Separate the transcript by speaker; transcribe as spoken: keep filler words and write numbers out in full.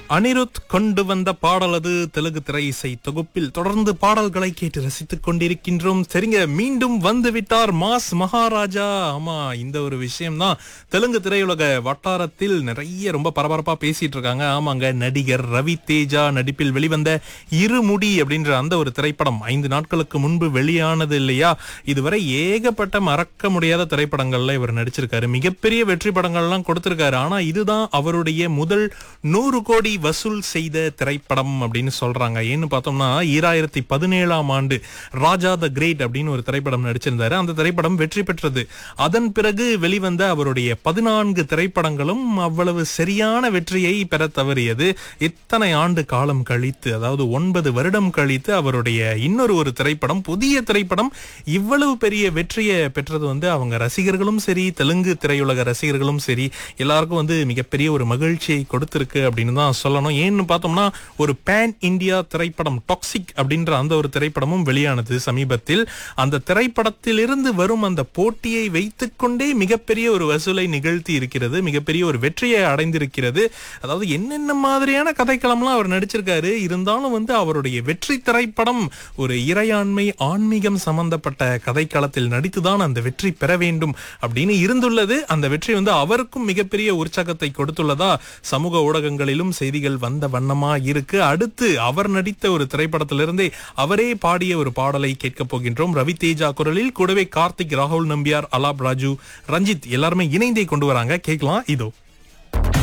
Speaker 1: அனிருத் கொண்டு வந்த பாடல் அது தெலுங்கு திரை இசை தொகுப்பில் தொடர்ந்து பாடல்களை கேட்டு ரசித்துக் கொண்டிருக்கின்றோம். சரிங்க, மீண்டும் வந்து விட்டார் மாஸ் மகாராஜா. ஆமா, இந்த ஒரு விஷயம் தான் தெலுங்கு திரையுலக வட்டாரத்தில் நிறைய ரொம்ப பரபரப்பா பேசிட்டு இருக்காங்க. ஆமாங்க, நடிகர் ரவி தேஜா நடிப்பில் வெளிவந்த இருமுடி அப்படின்ற அந்த ஒரு திரைப்படம் ஐந்து நாட்களுக்கு முன்பு வெளியானது இல்லையா? இதுவரை ஏகப்பட்ட மறக்க முடியாத திரைப்படங்கள்ல இவர் நடிச்சிருக்காரு. மிகப்பெரிய வெற்றி படங்கள்லாம் கொடுத்திருக்காரு. ஆனா இதுதான் அவருடைய முதல் நூறு கோடி வசூல் செய்த திரைப்படம் அப்படின்னு சொல்றாங்க. ஏன்னு பார்த்தோம்னா ஈராயிரத்தி பதினேழாம் ஆண்டு ராஜா த கிரேட் அப்படின்னு ஒரு திரைப்படம் நடிச்சிருந்தாரு. அந்த திரைப்படம் வெற்றி பெற்றது. அதன் பிறகு வெளிவந்த அவருடைய பதினான்கு திரைப்படங்களும் அவ்வளவு சரியான வெற்றியை பெற தவறியது. இத்தனை ஆண்டு காலம் கழித்து, அதாவது ஒன்பது வருடம் கழித்து அவருடைய இன்னொரு ஒரு திரைப்படம், புதிய திரைப்படம் இவ்வளவு பெரிய வெற்றியை பெற்றது வந்து அவங்க ரசிகர்களும் சரி, தெலுங்கு திரையுலக ரசிகர்களும் சரி, எல்லாருக்கும் வந்து மிகப்பெரிய ஒரு மகிழ்ச்சியை கொடுத்திருக்கு அப்படின்னு தான் சொல்லணும். ஏன்னு பார்த்தோம்னா ஒரு பேன் இந்தியா திரைப்படம் டாக்ஸிக் அப்படின்ற அந்த ஒரு திரைப்படமும் வெளியானது சமீபத்தில். அந்த திரைப்படத்திலிருந்து வரும் அந்த போட்டியை வைத்துக்கொண்டே மிகப்பெரிய ஒரு வசூலை நிகழ்த்தி இருக்கிறது, மிகப்பெரிய ஒரு வெற்றியை அடைந்திருக்கிறது. அதாவது என்னென்ன மாதிரியான கதைக்களம்லாம் அவர் நடிச்சிருக்காரு. இருந்தாலும் வந்து அவருடைய வெற்றி திரைப்படம் ஒரு இறையாண்மை ஆன்மீகம் சம்பந்தப்பட்ட கதைக்களத்தில் நடித்துதான் அந்த வெற்றி பெற வேண்டும் அப்படின்னு இருந்துள்ளது. அந்த வெற்றி வந்து அவருக்கும் மிகப்பெரிய உற்சாகத்தை கொடுத்துள்ளதா சமூக ஊடகங்களிலும் செய்திகள் வந்த வண்ணமா இருக்கு. அடுத்து அவர் நடித்த ஒரு திரைப்படத்திலிருந்தே அவரே பாடிய ஒரு பாடலை கேட்க போகின்றோம். ரவி தேஜா குரலில், கூடவே கார்த்திக், ராகுல் நம்பியார், அலாப் ராஜு, ரஞ்சித் எல்லாருமே இணைந்தே கொண்டு வராங்க. கேட்கலாம் இதோ.